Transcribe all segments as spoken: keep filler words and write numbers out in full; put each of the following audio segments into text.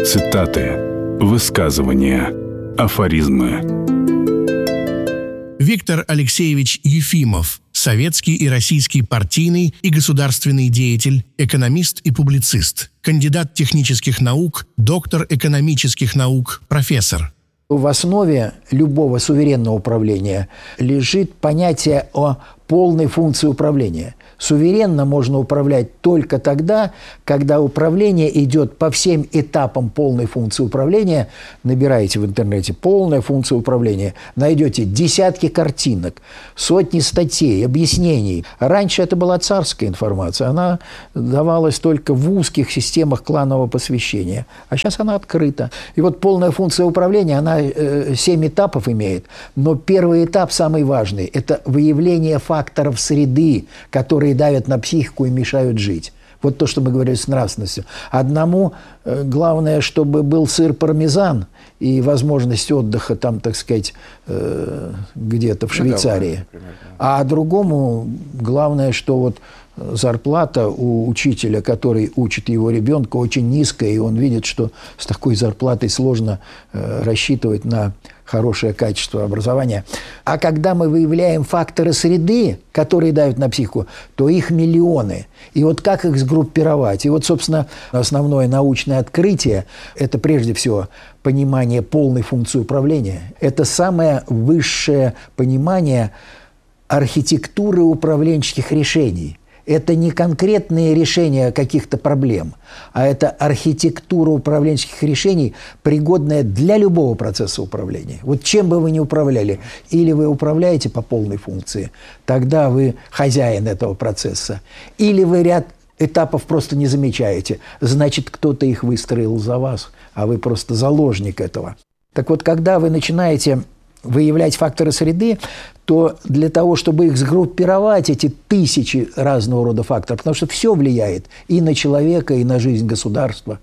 Цитаты, высказывания, афоризмы. Виктор Алексеевич Ефимов, советский и российский партийный и государственный деятель, экономист и публицист, кандидат технических наук, доктор экономических наук, профессор. В основе любого суверенного управления лежит понятие о полной функции управления. Суверенно можно управлять только тогда, когда управление идет по всем этапам полной функции управления. Набираете в интернете «полная функция управления», найдете десятки картинок, сотни статей, объяснений. Раньше это была царская информация, она давалась только в узких системах кланового посвящения, а сейчас она открыта. И вот полная функция управления, она э, семь этапов имеет, но первый этап, самый важный, это выявление факторов среды, которые давят на психику и мешают жить. Вот то, что мы говорили с нравственностью. Одному э, главное, чтобы был сыр пармезан и возможность отдыха там, так сказать, э, где-то в Швейцарии. А другому главное, что вот зарплата у учителя, который учит его ребенка, очень низкая, и он видит, что с такой зарплатой сложно э, рассчитывать на хорошее качество образования. А когда мы выявляем факторы среды, которые давят на психику, то их миллионы. И вот как их сгруппировать? И вот, собственно, основное научное открытие – это прежде всего понимание полной функции управления. Это самое высшее понимание архитектуры управленческих решений. Это не конкретные решения каких-то проблем, а это архитектура управленческих решений, пригодная для любого процесса управления. Вот чем бы вы ни управляли, или вы управляете по полной функции, тогда вы хозяин этого процесса, или вы ряд этапов просто не замечаете, значит, кто-то их выстроил за вас, а вы просто заложник этого. Так вот, когда вы начинаете выявлять факторы среды, то для того, чтобы их сгруппировать, эти тысячи разного рода факторов, потому что все влияет и на человека, и на жизнь государства,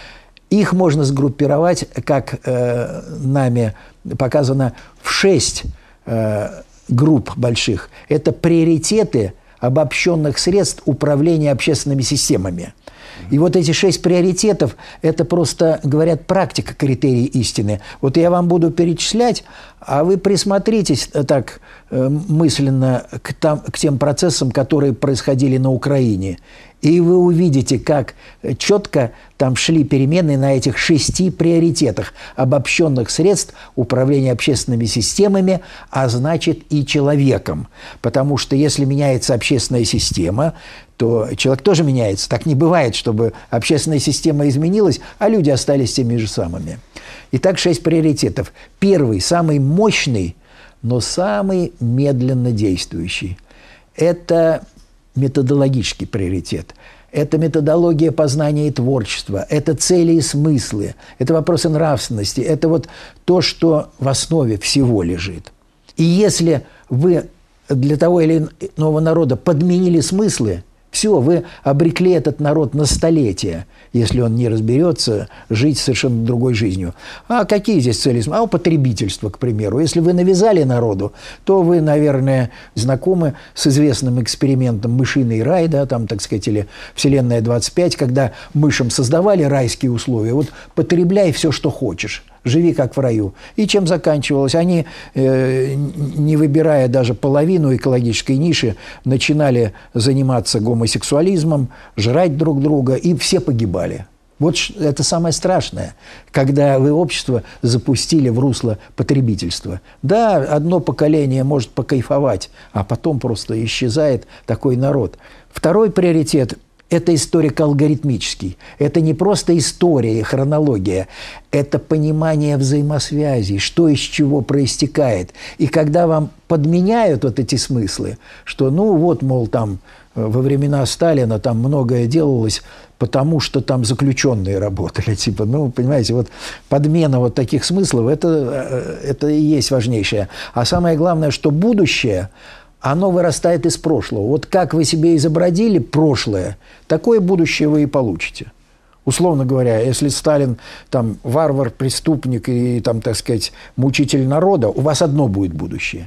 их можно сгруппировать, как э, нами показано, в шесть э, групп больших. Это приоритеты обобщенных средств управления общественными системами. И вот эти шесть приоритетов – это просто, говорят, практика, критерии истины. Вот я вам буду перечислять, а вы присмотритесь так э, мысленно к, там, к тем процессам, которые происходили на Украине. И вы увидите, как четко там шли перемены на этих шести приоритетах обобщенных средств управления общественными системами, а значит и человеком. Потому что если меняется общественная система, то человек тоже меняется. Так не бывает, чтобы общественная система изменилась, а люди остались теми же самыми. Итак, шесть приоритетов. Первый, самый мощный, но самый медленно действующий – это методологический приоритет. Это методология познания и творчества, это цели и смыслы, это вопросы нравственности, это вот то, что в основе всего лежит. И если вы для того или иного народа подменили смыслы, все, вы обрекли этот народ на столетия, если он не разберется, жить совершенно другой жизнью. А какие здесь цели? А употребительство, к примеру. Если вы навязали народу, то вы, наверное, знакомы с известным экспериментом «Мышиный рай», да, там, так сказать, или «Вселенная двадцать пять», когда мышам создавали райские условия. Вот потребляй все, что хочешь. Живи как в раю. И чем заканчивалось? Они, э, не выбирая даже половину экологической ниши, начинали заниматься гомосексуализмом, жрать друг друга, и все погибали. Вот это самое страшное, когда вы общество запустили в русло потребительства. Да, одно поколение может покайфовать, а потом просто исчезает такой народ. Второй приоритет – это историко-алгоритмический. Это не просто история и хронология, это понимание взаимосвязей, что из чего проистекает. И когда вам подменяют вот эти смыслы, что ну вот, мол, там во времена Сталина там многое делалось, потому что там заключенные работали. Типа, ну, понимаете, вот подмена вот таких смыслов, это, это и есть важнейшее. А самое главное, что будущее – оно вырастает из прошлого. Вот как вы себе изобразили прошлое, такое будущее вы и получите. Условно говоря, если Сталин там варвар, преступник и, там, так сказать, мучитель народа, у вас одно будет будущее.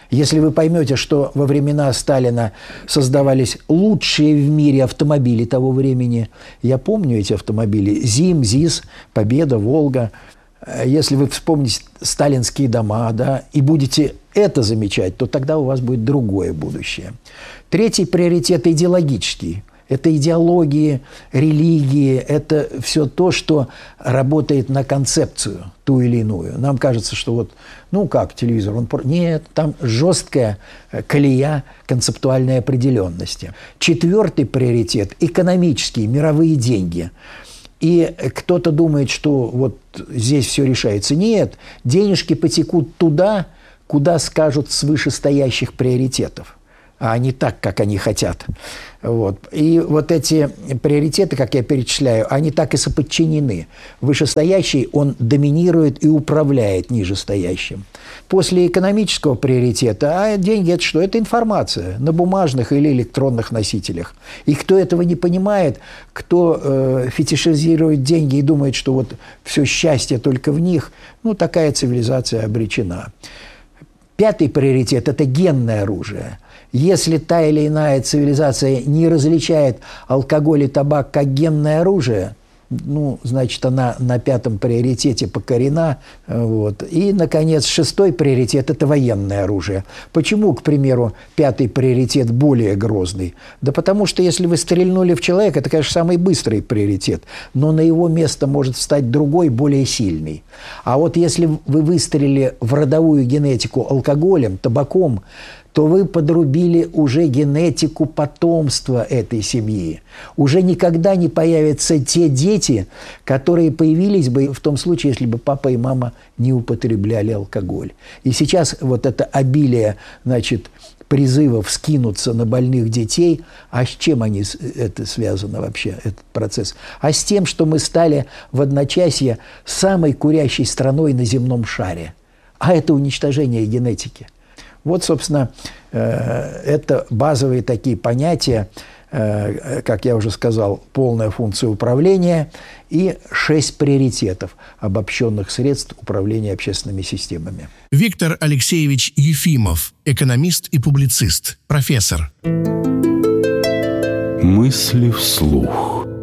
Если вы поймете, что во времена Сталина создавались лучшие в мире автомобили того времени, я помню эти автомобили, ЗИМ, ЗИС, Победа, Волга. Если вы вспомните сталинские дома, да, и будете это замечать, то тогда у вас будет другое будущее. Третий приоритет – идеологический. Это идеологии, религии, это все то, что работает на концепцию ту или иную. Нам кажется, что вот, ну как телевизор, он... Нет, там жесткая колея концептуальной определенности. Четвертый приоритет – экономический, мировые деньги. И кто-то думает, что вот здесь все решается. Нет, денежки потекут туда, куда скажут с вышестоящих приоритетов, а не так, как они хотят. Вот. И вот эти приоритеты, как я перечисляю, они так и соподчинены. Вышестоящий, он доминирует и управляет нижестоящим. После экономического приоритета, а деньги – это что? Это информация на бумажных или электронных носителях. И кто этого не понимает, кто э, фетишизирует деньги и думает, что вот все счастье только в них, ну, такая цивилизация обречена. Пятый приоритет – это генное оружие. Если та или иная цивилизация не различает алкоголь и табак как генное оружие, ну, значит, она на пятом приоритете покорена. Вот. И, наконец, шестой приоритет – это военное оружие. Почему, к примеру, пятый приоритет более грозный? Да потому что, если вы стрельнули в человека, это, конечно, самый быстрый приоритет, но на его место может встать другой, более сильный. А вот если вы выстрелили в родовую генетику алкоголем, табаком, то вы подрубили уже генетику потомства этой семьи. Уже никогда не появятся те дети, которые появились бы в том случае, если бы папа и мама не употребляли алкоголь. И сейчас вот это обилие, значит, призывов скинуться на больных детей, а с чем они, это связано вообще, этот процесс? А с тем, что мы стали в одночасье самой курящей страной на земном шаре. А это уничтожение генетики. Вот, собственно, это базовые такие понятия, как я уже сказал, полная функция управления и шесть приоритетов обобщенных средств управления общественными системами. Виктор Алексеевич Ефимов, экономист и публицист, профессор. Мысли вслух.